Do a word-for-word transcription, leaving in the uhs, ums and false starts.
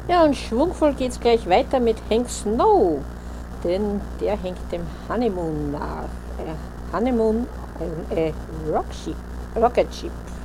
Ja, und schwungvoll geht's gleich weiter mit Hank Snow, denn der hängt dem Honeymoon nach. Äh, Honeymoon, ein äh, Rockship, Rocket Ship.